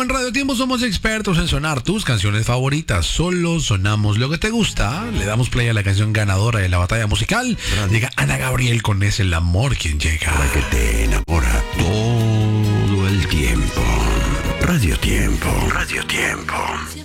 Como en Radio Tiempo somos expertos en sonar tus canciones favoritas, solo sonamos lo que te gusta. Le damos play a la canción ganadora de la batalla musical. Llega Ana Gabriel con Es el amor quien llega. La que te enamora todo el tiempo. Radio Tiempo. Radio Tiempo.